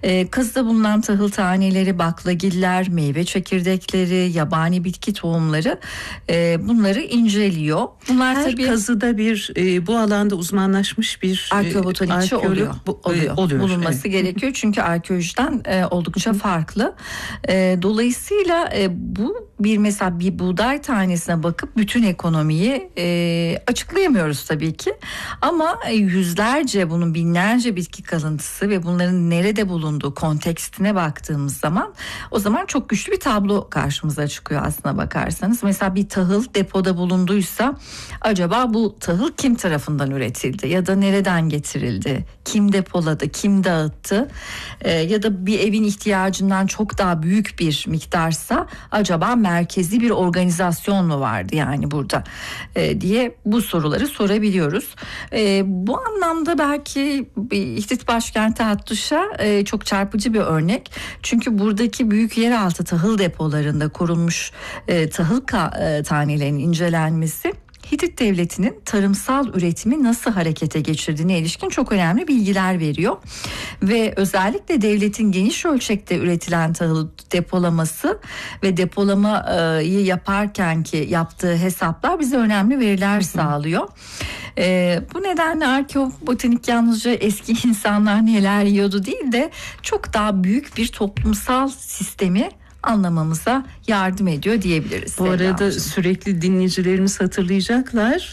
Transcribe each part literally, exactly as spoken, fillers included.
E, kazıda bulunan tahıl taneleri, baklagiller, meyve çekirdekleri, yabani bitki tohumları, e, bunları inceliyor. Bunlar Her tabii kazıda bir e, bu alanda uzmanlaşmış bir arkeobotanikçi e, oluyor, bu, oluyor. E, oluyor. Bulunması Evet. gerekiyor çünkü arkeolojiden e, oldukça farklı. E, dolayısıyla e, bu bir mesela bir buğday tanesine bakıp bütün ekonomiyi e, açıklayamıyoruz tabii ki. Ama e, yüzlerce, bunun binlerce bitki kalıntısı ve bunların nerede bulunduğu kontekstine baktığımız zaman o zaman çok güçlü bir tablo karşımıza çıkıyor aslına bakarsanız. Mesela bir tahıl depoda bulunduysa acaba bu tahıl kim tarafından üretildi ya da nereden getirildi? Kim depoladı, kim dağıttı? E, ya da bir evin ihtiyacından çok daha büyük bir miktarsa acaba merkezi bir organizasyon mu vardı yani burada e, diye bu soruları sorabiliyoruz. E, bu anlamda belki Hitit başkenti Hattuşa e, çok çarpıcı bir örnek. Çünkü buradaki büyük yeraltı tahıl depolarında korunmuş e, tahıl ka- e, tanelerinin incelenmesi Hitit devletinin tarımsal üretimi nasıl harekete geçirdiğine ilişkin çok önemli bilgiler veriyor. Ve özellikle devletin geniş ölçekte üretilen tahıl depolaması ve depolamayı yaparken ki yaptığı hesaplar bize önemli veriler sağlıyor. Ee, bu nedenle arkeobotanik yalnızca eski insanlar neler yiyordu değil de çok daha büyük bir toplumsal sistemi anlamamıza yardım ediyor diyebiliriz. Bu arada Sevdacığım, sürekli dinleyicilerimiz hatırlayacaklar.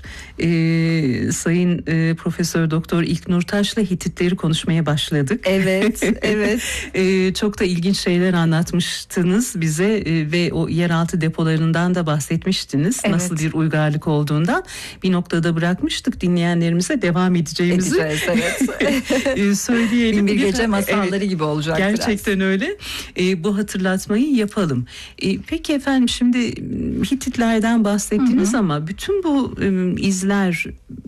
Ee, Sayın e, Profesör Doktor İlknur Taş'la Hititleri konuşmaya başladık. Evet, evet. ee, çok da ilginç şeyler anlatmıştınız bize e, ve o yeraltı depolarından da bahsetmiştiniz. Evet. Nasıl bir uygarlık olduğundan bir noktada bırakmıştık. Dinleyenlerimize devam edeceğimizi Edeceğiz, evet. e, söyleyelim. Bir gece masalları evet, gibi olacak. Gerçekten biraz öyle. E, bu hatırlatmayı yapalım. E, peki efendim, şimdi Hititlerden bahsettiniz, hı hı, ama bütün bu e, izler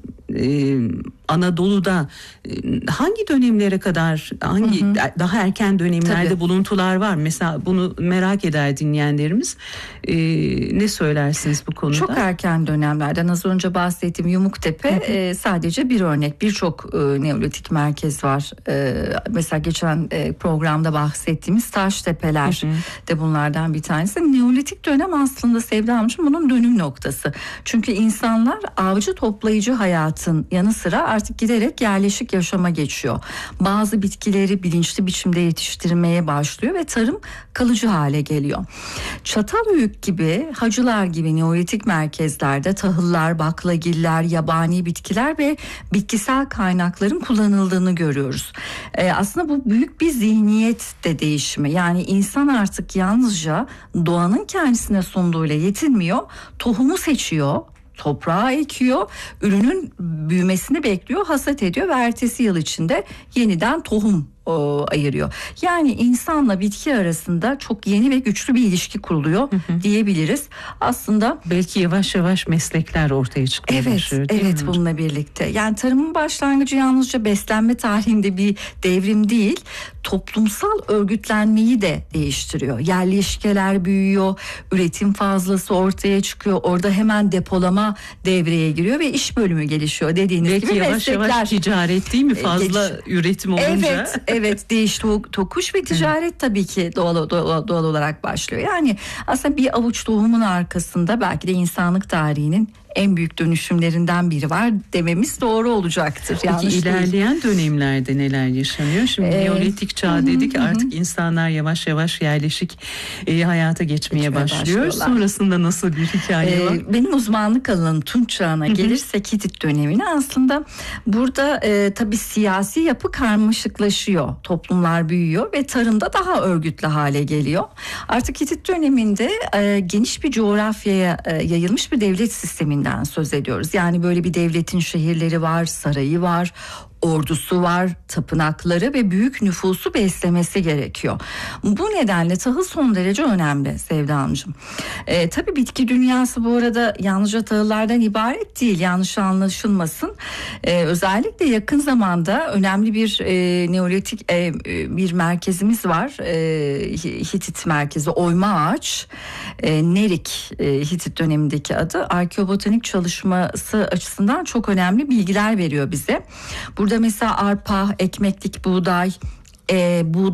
e, Anadolu'da hangi dönemlere kadar, hangi hı hı. daha erken dönemlerde Tabii. buluntular var? Mesela bunu merak eder dinleyenlerimiz. Ee, ne söylersiniz bu konuda? Çok erken dönemlerden, az önce bahsettiğim Yumuktepe e, sadece bir örnek. Birçok e, Neolitik merkez var. E, mesela geçen e, programda bahsettiğimiz Taştepeler hı hı. de bunlardan bir tanesi. Neolitik dönem aslında Sevda Hanımcığım bunun dönüm noktası. Çünkü insanlar avcı toplayıcı hayatın yanı sıra artık giderek yerleşik yaşama geçiyor. Bazı bitkileri bilinçli biçimde yetiştirmeye başlıyor ve tarım kalıcı hale geliyor. Çatalhöyük gibi, Hacılar gibi Neolitik merkezlerde tahıllar, baklagiller, yabani bitkiler ve bitkisel kaynakların kullanıldığını görüyoruz. Ee, aslında bu büyük bir zihniyet de değişimi. Yani insan artık yalnızca doğanın kendisine sunduğuyla yetinmiyor, tohumu seçiyor, toprağa ekiyor, ürünün büyümesini bekliyor, hasat ediyor ve ertesi yıl içinde yeniden tohum o, ayırıyor. Yani insanla bitki arasında çok yeni ve güçlü bir ilişki kuruluyor hı hı. diyebiliriz. Aslında belki yavaş yavaş meslekler ortaya çıkıyor. Evet, başlıyor, evet mi? Bununla birlikte. Yani tarımın başlangıcı yalnızca beslenme tarihinde bir devrim değil, toplumsal örgütlenmeyi de değiştiriyor. Yerleşkeler büyüyor, üretim fazlası ortaya çıkıyor. Orada hemen depolama devreye giriyor ve iş bölümü gelişiyor dediğiniz belki gibi. Belki yavaş meslekler, yavaş ticaret değil mi? Fazla Geliş... üretim olunca. Evet, evet, değiş tokuş ve ticaret tabii ki doğal, doğal, doğal olarak başlıyor. Yani aslında bir avuç tohumun arkasında belki de insanlık tarihinin en büyük dönüşümlerinden biri var dememiz doğru olacaktır. Peki yanlış ilerleyen değil. dönemlerde neler yaşanıyor? Şimdi ee, Neolitik çağ hı, dedik, hı. artık insanlar yavaş yavaş yerleşik e, hayata geçmeye Geçmeye başlıyor. Sonrasında nasıl bir hikaye ee, var? Benim uzmanlık alanım Tunç çağına gelirsek Hitit dönemine, aslında burada e, tabii siyasi yapı karmaşıklaşıyor. Toplumlar büyüyor ve tarımda daha örgütlü hale geliyor. Artık Hitit döneminde e, geniş bir coğrafyaya e, yayılmış bir devlet sisteminden söz ediyoruz. Yani böyle bir devletin şehirleri var, sarayı var, ordusu var, tapınakları ve büyük nüfusu beslemesi gerekiyor. Bu nedenle tahıl son derece önemli Sevda Hanımcığım. Ee, tabii bitki dünyası bu arada yalnızca tahıllardan ibaret değil, yanlış anlaşılmasın. Ee, özellikle yakın zamanda önemli bir e, Neolitik e, bir merkezimiz var. E, Hitit merkezi, oyma ağaç. E, Nerik e, Hitit dönemindeki adı. Arkeobotanik çalışması açısından çok önemli bilgiler veriyor bize. Burada mesela arpa, ekmeklik buğday, e, buğday